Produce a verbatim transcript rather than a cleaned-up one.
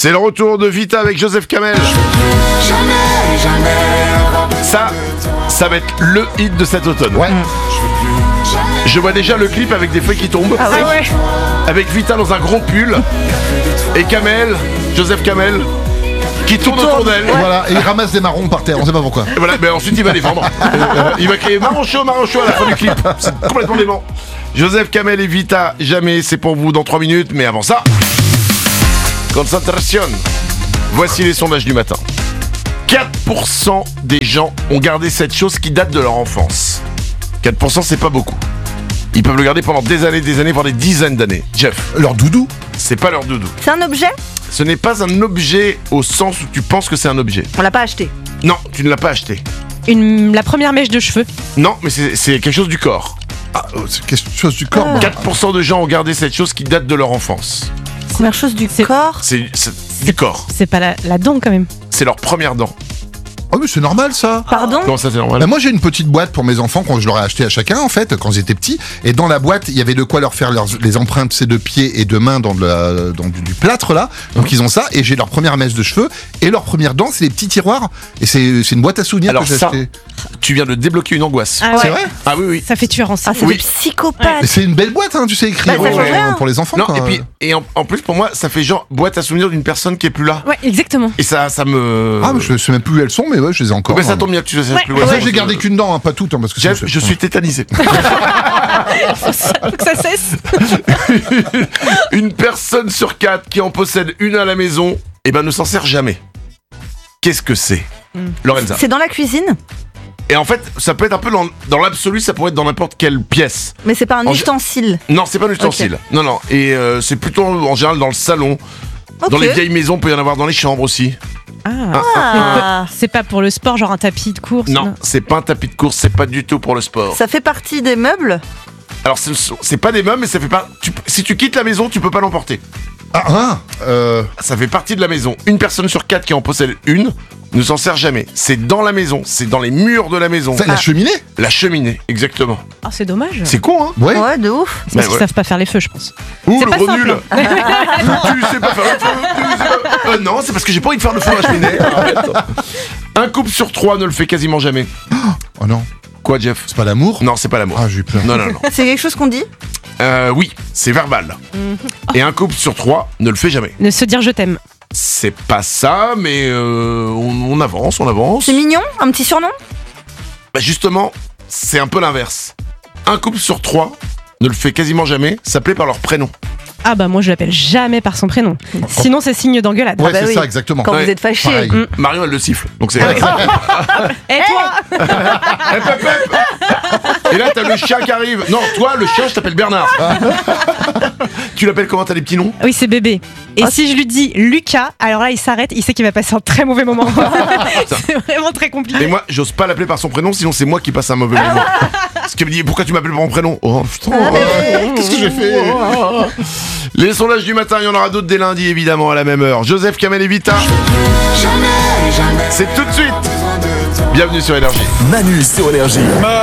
C'est le retour de Vita avec Joseph Kamel. Jamais, jamais. Ça, ça va être le hit de cet automne. Ouais. Je vois déjà le clip avec des feuilles qui tombent. Ah ouais. Avec Vita dans un grand pull. Et Kamel, Joseph Kamel, qui tourne autour d'elle. Et voilà, et il ramasse des marrons par terre, on sait pas pourquoi. Et voilà, mais ensuite il va les vendre. Euh, il va crier marron chaud, marron chaud à la fin du clip. C'est complètement dément. Joseph Kamel et Vita, jamais, c'est pour vous dans trois minutes. Mais avant ça, concentration. Voici les sondages du matin. quatre pour cent des gens ont gardé cette chose qui date de leur enfance. quatre pour cent c'est pas beaucoup. Ils peuvent le garder pendant des années, des années, voire des dizaines d'années. Jeff, Leur doudou. c'est pas leur doudou. C'est un objet? Ce n'est pas un objet au sens où tu penses que c'est un objet. On l'a pas acheté. Non, tu ne l'as pas acheté. Une, la première mèche de cheveux. Non, mais c'est, c'est quelque chose du corps. Ah, euh, c'est quelque chose du corps. moi. quatre pour cent de gens ont gardé cette chose qui date de leur enfance. Première chose du C'est- corps. C'est, c'est du corps. C'est pas la, la dent quand même. C'est leur première dent. Oh, mais c'est normal ça. Pardon? Non, ça c'est normal. Bah, moi j'ai une petite boîte pour mes enfants quand je leur ai acheté à chacun en fait quand ils étaient petits et dans la boîte il y avait de quoi leur faire leurs, les empreintes c'est de pieds et de mains dans, de la- dans du, du plâtre là donc ils ont ça et j'ai leur première mèche de cheveux et leur première dent c'est les petits tiroirs et c'est, c'est une boîte à souvenirs Alors que j'ai ça, acheté. tu viens de débloquer une angoisse. Ah C'est ouais. vrai. Ah oui, oui. Ça fait tueur en Ah, série. c'est Oui. des psychopathes. Mais c'est une belle boîte hein, tu sais écrire Bah, ça euh, change rien. pour les enfants Non, quoi. et puis, et en, en plus pour moi, ça fait genre boîte à souvenirs d'une personne qui est plus là. Ouais, exactement. Et ça, ça me. Ah mais je sais même plus où elles sont mais ouais je les ai encore. Oh, ben, ça hein. tombe bien que tu sais Ouais. plus. Ouais, Ça, Ouais, j'ai gardé qu'une dent hein, pas toutes hein, parce que Jeff, c'est- je suis tétanisé. Faut que ça cesse. Une personne sur quatre qui en possède une à la maison, eh ben ne s'en sert jamais. Qu'est-ce que c'est, Lorenza? C'est dans la cuisine, Et en fait, ça peut être un peu dans, dans l'absolu, ça pourrait être dans n'importe quelle pièce. mais c'est pas un En- ustensile. Non, c'est pas un ustensile. Non, non. Et euh, c'est plutôt en général dans le salon. Dans Ok. les vieilles maisons, peut y en avoir dans les chambres aussi. Ah. Ah. C'est pas pour le sport, genre un tapis de course. Non, c'est pas un tapis de course, c'est pas du tout pour le sport. Ça fait partie des meubles. Alors, c'est, c'est pas des meubles, mais ça fait pas. tu- si tu quittes la maison, tu peux pas l'emporter. Ah, ah euh, Ça fait partie de la maison. Une personne sur quatre qui en possède une ne s'en sert jamais. C'est dans la maison, c'est dans les murs de la maison. ça, la cheminée. La cheminée, exactement. Ah, c'est dommage. C'est con, hein? Ouais. Ouais, de ouf. C'est parce Bah, qu'ils ouais. savent pas faire les feux, je pense. Ouh, C'est le pas gros simple, nul. Tu sais pas faire le feu, tu sais pas- Euh, non, c'est parce que j'ai pas envie de faire le feu à la cheminée. Arrête. Un couple sur trois ne le fait quasiment jamais. Oh non Quoi, Jeff? c'est pas l'amour. Non, c'est pas l'amour. Ah j'ai eu peur. Non, non, non. C'est quelque chose qu'on dit. Euh, oui, c'est verbal. Et un couple sur trois ne le fait jamais. Ne se dire je t'aime. C'est pas ça, mais euh, on, on avance, on avance. C'est mignon, un petit surnom. Bah justement, c'est un peu l'inverse. Un couple sur trois ne le fait quasiment jamais s'appeler par leur prénom. Ah bah moi je l'appelle jamais par son prénom. Sinon c'est signe d'engueulade. Ouais bah c'est oui. ça exactement. Quand Ouais. vous êtes fâché. Pareil. Mm. Marion, elle le siffle. Donc c'est. Et toi Hep, hep, hep. Et là, t'as le chien qui arrive. Non, toi, le chien, je t'appelle Bernard. Tu l'appelles comment? T'as des petits noms? Oui, c'est bébé. Et Ah, si je lui dis Lucas, alors là il s'arrête, il sait qu'il va passer un très mauvais moment. C'est vraiment très Et compliqué. moi, j'ose pas l'appeler par son prénom, sinon c'est moi qui passe un mauvais moment. Parce qu'il me dit, pourquoi tu m'appelles par mon prénom? Oh putain. Qu'est-ce que j'ai fait? Les sondages du matin, il y en aura d'autres dès lundi, évidemment, à la même heure. Joseph, Kamel et Vita, Jamais, jamais. c'est tout de suite. Bienvenue sur Énergie. Manu sur Énergie.